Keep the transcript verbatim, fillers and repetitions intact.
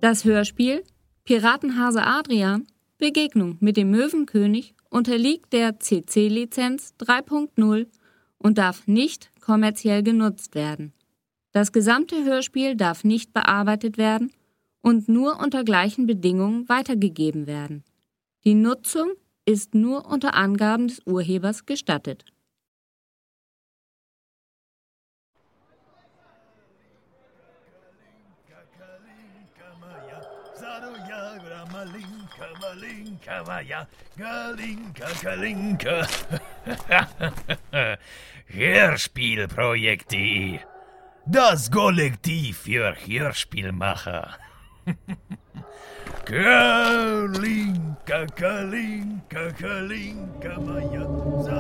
Das Hörspiel Piratenhase Adrian – Begegnung mit dem Möwenkönig unterliegt der C C-Lizenz drei Punkt null und darf nicht kommerziell genutzt werden. Das gesamte Hörspiel darf nicht bearbeitet werden und nur unter gleichen Bedingungen weitergegeben werden. Die Nutzung ist nur unter Angaben des Urhebers gestattet. Hörspielprojekt punkt de. Das Kollektiv für Hörspielmacher. Kalinka, Kalinka, Kalinka, Maja.